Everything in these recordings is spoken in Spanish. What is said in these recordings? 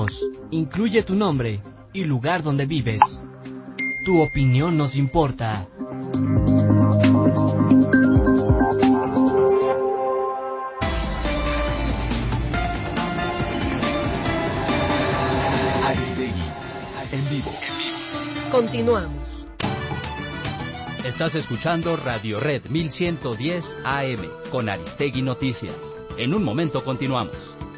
Incluye tu nombre y lugar donde vives. Tu opinión nos importa. Aristegui, en vivo. Continuamos. Estás escuchando Radio Red 1110 AM con Aristegui Noticias. En un momento continuamos.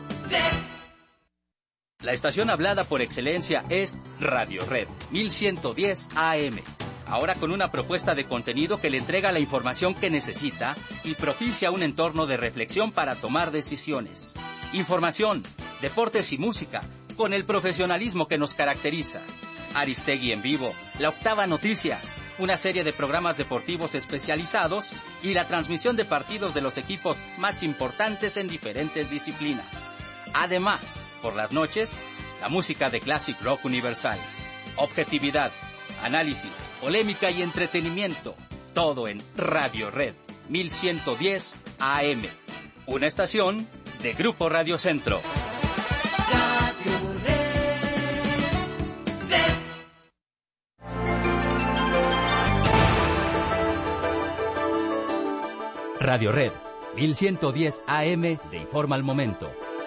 La estación hablada por excelencia es Radio Red 1110 AM. Ahora con una propuesta de contenido que le entrega la información que necesita y propicia un entorno de reflexión para tomar decisiones. Información, deportes y música, con el profesionalismo que nos caracteriza. Aristegui en vivo, La Octava Noticias, una serie de programas deportivos especializados y la transmisión de partidos de los equipos más importantes en diferentes disciplinas. Además, por las noches, la música de Classic Rock Universal. Objetividad, análisis, polémica y entretenimiento. Todo en Radio Red 1110 AM. Una estación de Grupo Radio Centro. Radio Red 1110 AM te informa al momento.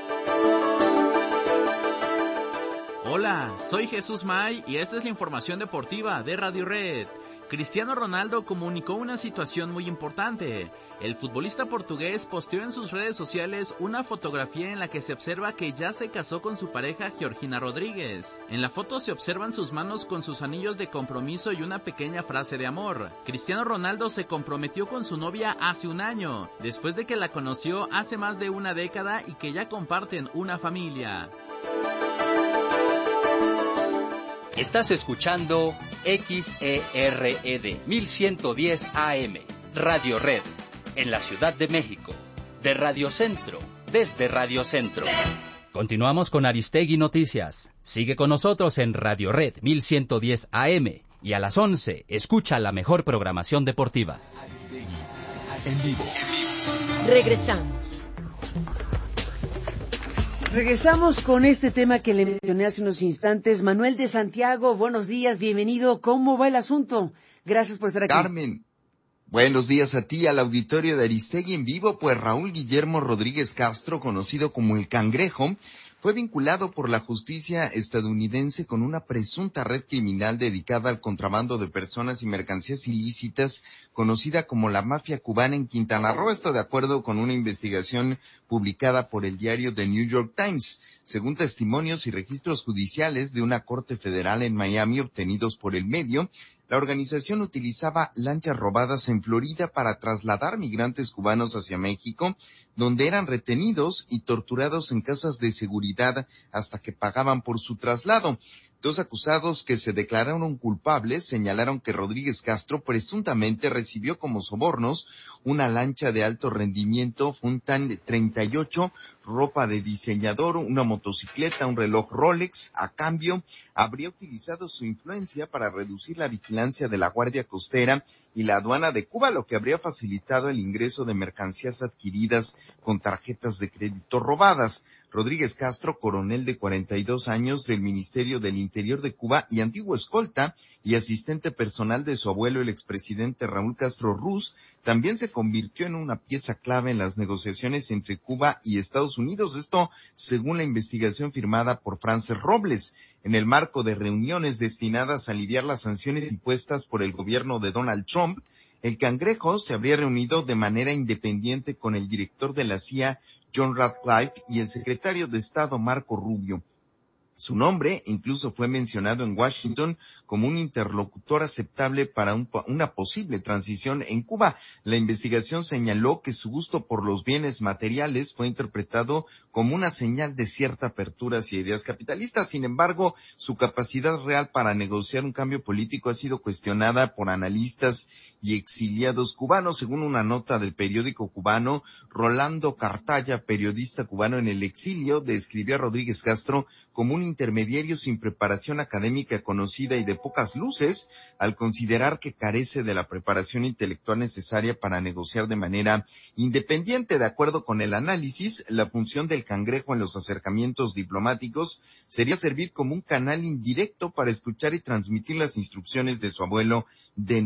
Hola, soy Jesús May y esta es la información deportiva de Radio Red. Cristiano Ronaldo comunicó una situación muy importante. El futbolista portugués posteó en sus redes sociales una fotografía en la que se observa que ya se casó con su pareja Georgina Rodríguez. En la foto se observan sus manos con sus anillos de compromiso y una pequeña frase de amor. Cristiano Ronaldo se comprometió con su novia hace un año, después de que la conoció hace más de una década y que ya comparten una familia. Estás escuchando XERED 1110 AM, Radio Red, en la Ciudad de México, de Radio Centro, desde Radio Centro. Continuamos con Aristegui Noticias. Sigue con nosotros en Radio Red 1110 AM y a las 11 escucha la mejor programación deportiva. Aristegui, en vivo. Regresamos. Regresamos con este tema que le mencioné hace unos instantes. Manuel de Santiago, buenos días, bienvenido. ¿Cómo va el asunto? Gracias por estar aquí. Carmen, buenos días a ti, al auditorio de Aristegui en vivo. Pues Raúl Guillermo Rodríguez Castro, conocido como El Cangrejo, fue vinculado por la justicia estadounidense con una presunta red criminal dedicada al contrabando de personas y mercancías ilícitas, conocida como la mafia cubana en Quintana Roo. Esto de acuerdo con una investigación publicada por el diario The New York Times. Según testimonios y registros judiciales de una corte federal en Miami obtenidos por el medio, la organización utilizaba lanchas robadas en Florida para trasladar migrantes cubanos hacia México, donde eran retenidos y torturados en casas de seguridad hasta que pagaban por su traslado. Dos acusados que se declararon culpables señalaron que Rodríguez Castro presuntamente recibió como sobornos una lancha de alto rendimiento Funtan 38, ropa de diseñador, una motocicleta, un reloj Rolex. A cambio, habría utilizado su influencia para reducir la vigilancia de la Guardia Costera y la aduana de Cuba, lo que habría facilitado el ingreso de mercancías adquiridas con tarjetas de crédito robadas. Rodríguez Castro, coronel de 42 años del Ministerio del Interior de Cuba y antiguo escolta y asistente personal de su abuelo, el expresidente Raúl Castro Ruz, también se convirtió en una pieza clave en las negociaciones entre Cuba y Estados Unidos. Esto según la investigación firmada por Frances Robles. En el marco de reuniones destinadas a aliviar las sanciones impuestas por el gobierno de Donald Trump, el Cangrejo se habría reunido de manera independiente con el director de la CIA, John Ratcliffe, y el secretario de Estado, Marco Rubio. Su nombre incluso fue mencionado en Washington como un interlocutor aceptable para una posible transición en Cuba. La investigación señaló que su gusto por los bienes materiales fue interpretado como una señal de cierta apertura hacia ideas capitalistas. Sin embargo, su capacidad real para negociar un cambio político ha sido cuestionada por analistas y exiliados cubanos. Según una nota del periódico cubano, Rolando Cartaya, periodista cubano en el exilio, describió a Rodríguez Castro como un intermediario sin preparación académica conocida y de pocas luces, al considerar que carece de la preparación intelectual necesaria para negociar de manera independiente. De acuerdo con el análisis, la función del cangrejo en los acercamientos diplomáticos sería servir como un canal indirecto para escuchar y transmitir las instrucciones de su abuelo de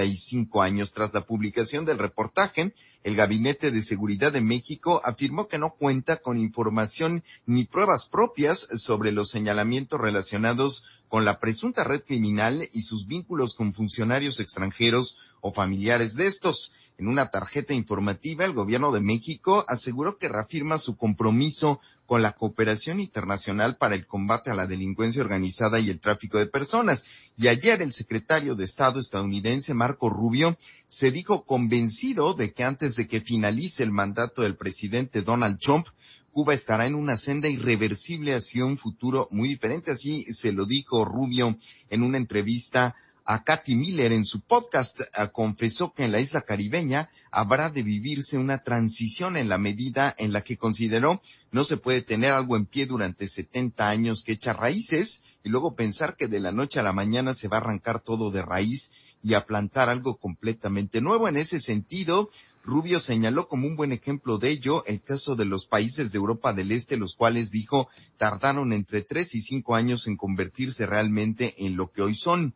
95 años. Tras la publicación del reportaje, el Gabinete de Seguridad de México afirmó que no cuenta con información ni pruebas propias sobre los señalamientos relacionados con la presunta red criminal y sus vínculos con funcionarios extranjeros o familiares de estos. En una tarjeta informativa, el Gobierno de México aseguró que reafirma su compromiso con la cooperación internacional para el combate a la delincuencia organizada y el tráfico de personas. Y ayer el secretario de Estado estadounidense, Marco Rubio, se dijo convencido de que antes de que finalice el mandato del presidente Donald Trump, Cuba estará en una senda irreversible hacia un futuro muy diferente. Así se lo dijo Rubio en una entrevista a Katy Miller en su podcast. Confesó que en la isla caribeña habrá de vivirse una transición en la medida en la que consideró no se puede tener algo en pie durante 70 años que echa raíces y luego pensar que de la noche a la mañana se va a arrancar todo de raíz y a plantar algo completamente nuevo. En ese sentido, Rubio señaló como un buen ejemplo de ello el caso de los países de Europa del Este, los cuales, dijo, tardaron entre 3 y 5 años en convertirse realmente en lo que hoy son.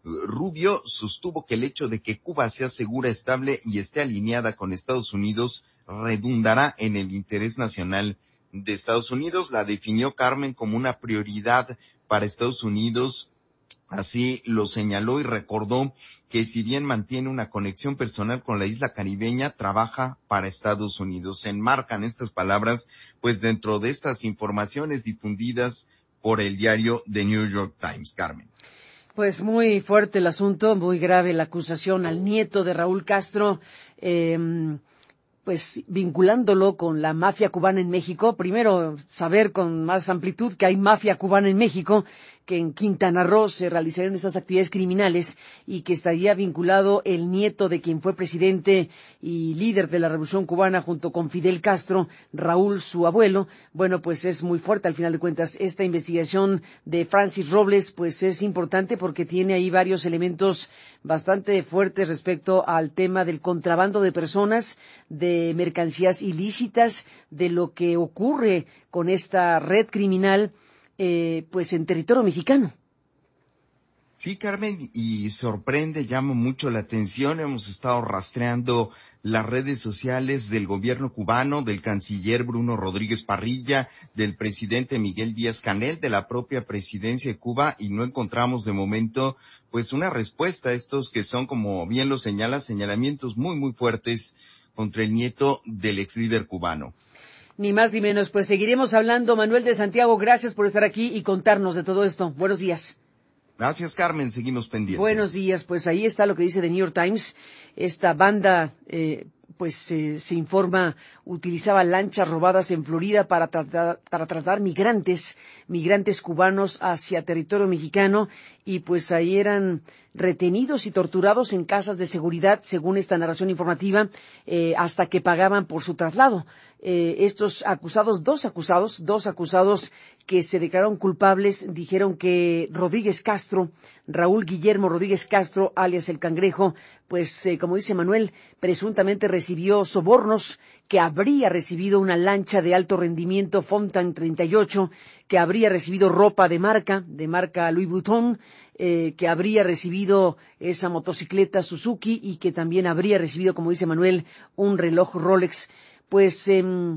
Rubio sostuvo que el hecho de que Cuba sea segura, estable y esté alineada con Estados Unidos redundará en el interés nacional de Estados Unidos. La definió Carmen como una prioridad para Estados Unidos. Así lo señaló y recordó que si bien mantiene una conexión personal con la isla caribeña, trabaja para Estados Unidos. Se enmarcan estas palabras, pues dentro de estas informaciones difundidas por el diario The New York Times. Carmen. Pues muy fuerte el asunto, muy grave la acusación al nieto de Raúl Castro, pues vinculándolo con la mafia cubana en México. Primero, saber con más amplitud que hay mafia cubana en México, que en Quintana Roo se realizarían estas actividades criminales y que estaría vinculado el nieto de quien fue presidente y líder de la Revolución Cubana junto con Fidel Castro, Raúl, su abuelo. Bueno, pues es muy fuerte al final de cuentas. Esta investigación de Francis Robles pues es importante porque tiene ahí varios elementos bastante fuertes respecto al tema del contrabando de personas, de mercancías ilícitas, de lo que ocurre con esta red criminal pues en territorio mexicano. Sí, Carmen, y sorprende, llama mucho la atención. Hemos estado rastreando las redes sociales del gobierno cubano, del canciller Bruno Rodríguez Parrilla, del presidente Miguel Díaz-Canel, de la propia presidencia de Cuba, y no encontramos de momento pues una respuesta a estos que son, como bien lo señala, señalamientos muy, muy fuertes contra el nieto del ex líder cubano. Ni más ni menos, pues seguiremos hablando. Manuel de Santiago, gracias por estar aquí y contarnos de todo esto. Buenos días. Gracias, Carmen, seguimos pendientes. Buenos días, pues ahí está lo que dice The New York Times. Esta banda, se informa, utilizaba lanchas robadas en Florida para tratar migrantes cubanos hacia territorio mexicano, y pues ahí eran retenidos y torturados en casas de seguridad, según esta narración informativa, hasta que pagaban por su traslado. Estos acusados, dos acusados que se declararon culpables, dijeron que Raúl Guillermo Rodríguez Castro, alias El Cangrejo, pues como dice Manuel, presuntamente recibió sobornos, que habría recibido una lancha de alto rendimiento Fountain 38, que habría recibido ropa de marca Louis Vuitton, que habría recibido esa motocicleta Suzuki y que también habría recibido, como dice Manuel, un reloj Rolex. Pues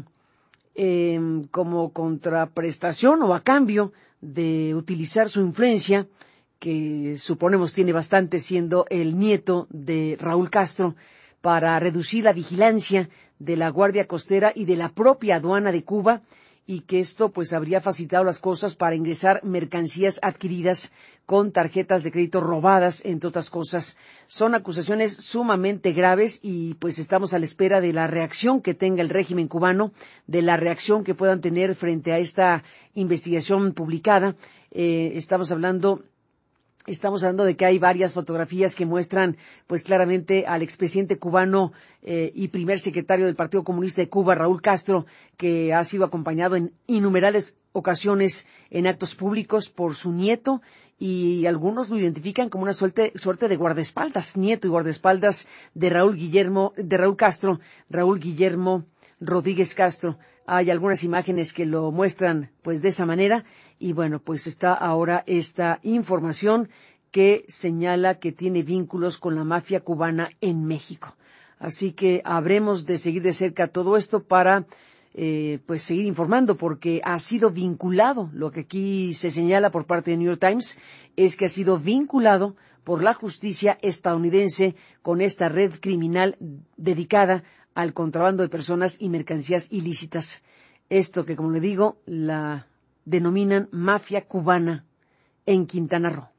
como contraprestación o a cambio de utilizar su influencia, que suponemos tiene bastante siendo el nieto de Raúl Castro, para reducir la vigilancia de la Guardia Costera y de la propia aduana de Cuba, y que esto pues habría facilitado las cosas para ingresar mercancías adquiridas con tarjetas de crédito robadas, entre otras cosas. Son acusaciones sumamente graves y pues estamos a la espera de la reacción que tenga el régimen cubano, de la reacción que puedan tener frente a esta investigación publicada. Estamos hablando Estamos hablando de que hay varias fotografías que muestran, pues claramente al expresidente cubano y primer secretario del Partido Comunista de Cuba, Raúl Castro, que ha sido acompañado en innumerables ocasiones en actos públicos por su nieto, y algunos lo identifican como una suerte de guardaespaldas, nieto y guardaespaldas de Raúl Castro, Raúl Guillermo Rodríguez Castro. Hay algunas imágenes que lo muestran pues de esa manera, y bueno, pues está ahora esta información que señala que tiene vínculos con la mafia cubana en México. Así que habremos de seguir de cerca todo esto para pues seguir informando, porque ha sido vinculado, lo que aquí se señala por parte de New York Times es que ha sido vinculado por la justicia estadounidense con esta red criminal dedicada al contrabando de personas y mercancías ilícitas. Esto que, como le digo, la denominan mafia cubana en Quintana Roo.